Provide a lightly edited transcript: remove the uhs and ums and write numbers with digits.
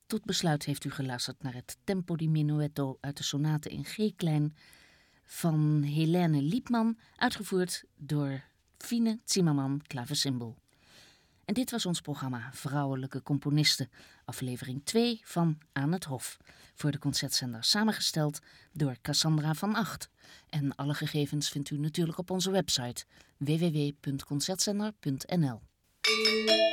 tot besluit heeft u geluisterd naar het Tempo di Menuetto uit de sonate in G-klein van Helene Liepman, uitgevoerd door Fine Zimmerman, klaversymbol. En dit was ons programma Vrouwelijke Componisten, aflevering 2 van Aan het Hof, voor de Concertzender samengesteld door Cassandra van Acht. En alle gegevens vindt u natuurlijk op onze website www.concertzender.nl.